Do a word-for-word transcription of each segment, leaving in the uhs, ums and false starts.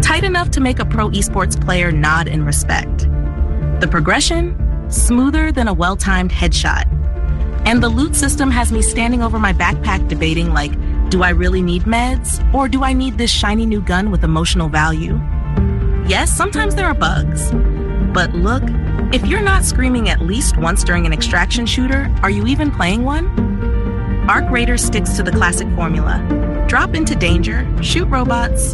tight enough to make a pro esports player nod in respect. The progression, smoother than a well-timed headshot. And the loot system has me standing over my backpack debating, like, do I really need meds, or do I need this shiny new gun with emotional value? Yes, sometimes there are bugs. But look, if you're not screaming at least once during an extraction shooter, are you even playing one? Arc Raiders sticks to the classic formula. Drop into danger, shoot robots,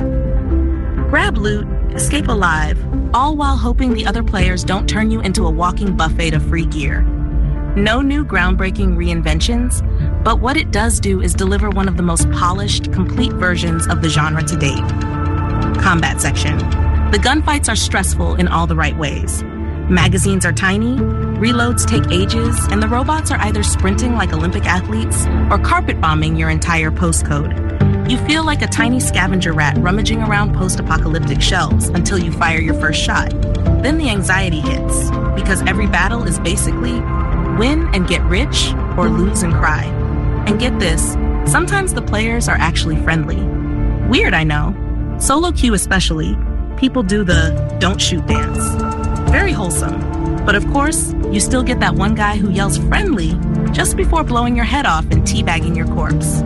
grab loot, escape alive, all while hoping the other players don't turn you into a walking buffet of free gear. No new groundbreaking reinventions, but what it does do is deliver one of the most polished, complete versions of the genre to date. Combat section. The gunfights are stressful in all the right ways. Magazines are tiny, reloads take ages, and the robots are either sprinting like Olympic athletes or carpet bombing your entire postcode. You feel like a tiny scavenger rat rummaging around post-apocalyptic shelves until you fire your first shot. Then the anxiety hits, because every battle is basically win and get rich or lose and cry. And get this, sometimes the players are actually friendly. Weird, I know. Solo queue especially, people do the don't shoot dance. Very wholesome. But of course, you still get that one guy who yells friendly just before blowing your head off and teabagging your corpse.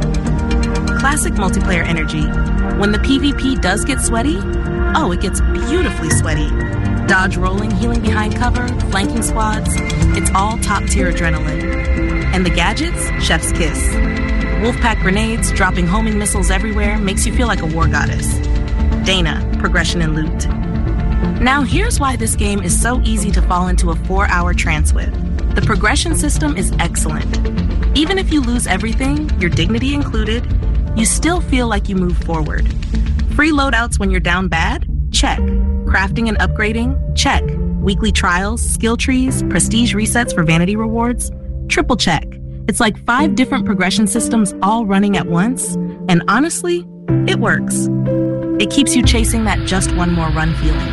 Classic multiplayer energy. When the PvP does get sweaty, oh, it gets beautifully sweaty. Dodge rolling, healing behind cover, flanking squads, it's all top-tier adrenaline. And the gadgets? Chef's kiss. Wolfpack grenades, dropping homing missiles everywhere, makes you feel like a war goddess. Dana, progression and loot. Now here's why this game is so easy to fall into a four-hour trance with. The progression system is excellent. Even if you lose everything, your dignity included, you still feel like you move forward. Free loadouts when you're down bad? Check. Crafting and upgrading? Check. Weekly trials, skill trees, prestige resets for vanity rewards? Triple check. It's like five different progression systems all running at once, and honestly, it works. It keeps you chasing that just one more run feeling.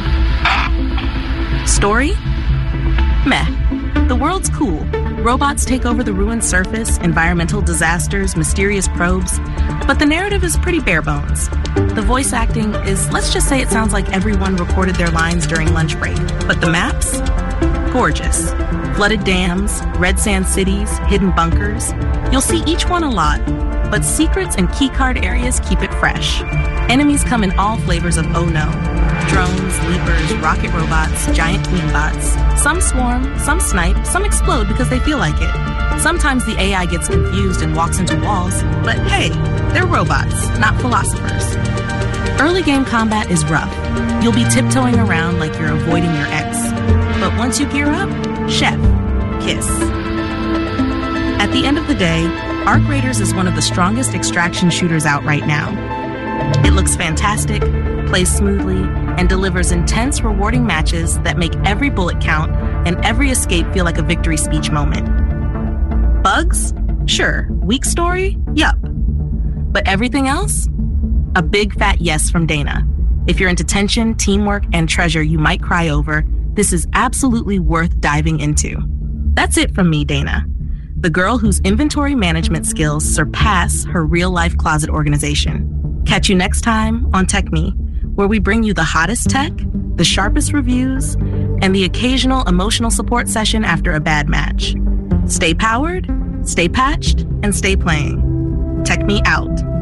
Story? Meh. The world's cool. Robots take over the ruined surface, environmental disasters, mysterious probes, but the narrative is pretty bare bones. The voice acting is, let's just say it sounds like everyone recorded their lines during lunch break, but the maps? Gorgeous. Flooded dams, red sand cities, hidden bunkers. You'll see each one a lot, but secrets and keycard areas keep it fresh. Enemies come in all flavors of oh no. Drones, leapers, rocket robots, giant queenbots. Some swarm, some snipe, some explode because they feel like it. Sometimes the A I gets confused and walks into walls, but hey, they're robots, not philosophers. Early game combat is rough. You'll be tiptoeing around like you're avoiding your ex. But once you gear up, chef, kiss. At the end of the day, Arc Raiders is one of the strongest extraction shooters out right now. It looks fantastic, plays smoothly, and delivers intense, rewarding matches that make every bullet count and every escape feel like a victory speech moment. Bugs? Sure. Weak story? Yup. But everything else? A big fat yes from Dana. If you're into tension, teamwork, and treasure you might cry over, this is absolutely worth diving into. That's it from me, Dana. The girl whose inventory management skills surpass her real-life closet organization. Catch you next time on Tech Me, where we bring you the hottest tech, the sharpest reviews, and the occasional emotional support session after a bad match. Stay powered, stay patched, and stay playing. Tech Me out.